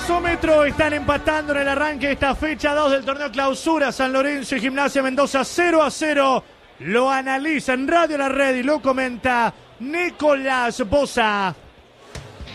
gasómetro están empatando en el arranque de esta fecha 2 del torneo Clausura. San Lorenzo y Gimnasia Mendoza 0-0. Lo analiza en Radio La Red y lo comenta Nicolás Bosa.